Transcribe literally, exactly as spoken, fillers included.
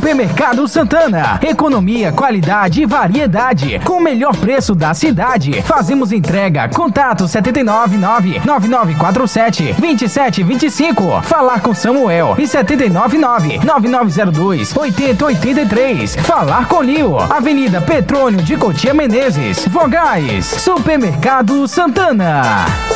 Supermercado Santana. Economia, qualidade e variedade. Com o melhor preço da cidade. Fazemos entrega. Contato sete nove nove, nove nove quatro sete, dois sete dois cinco. Falar com Samuel. E sete nove nove, nove nove zero dois, oito zero oito três. Falar com Lio. Avenida Petrônio de Cotia Menezes. Vogais. Supermercado Santana.